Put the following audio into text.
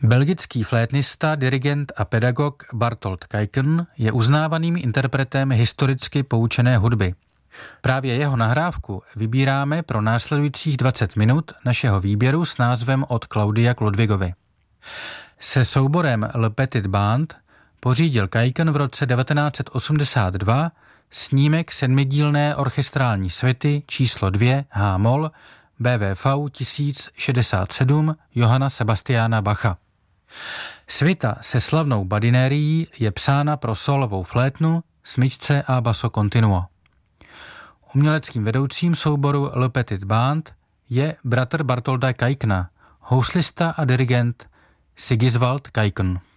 Belgický flétnista, dirigent a pedagog Bartold Kijken je uznávaným interpretem historicky poučené hudby. Právě jeho nahrávku vybíráme pro následujících 20 minut našeho výběru s názvem Od Claudia Ludwigovi. Se souborem Le Petit Band pořídil Kijken v roce 1982 snímek sedmidílné orchestrální suity číslo 2 H-moll BWV 1067 Johanna Sebastiana Bacha. Suita se slavnou badinérií je psána pro sólovou flétnu, smyčce a basso continuo. Uměleckým vedoucím souboru Le Petit Band je bratr Bartolda Kijkena, houslista a dirigent Sigiswald Kijken.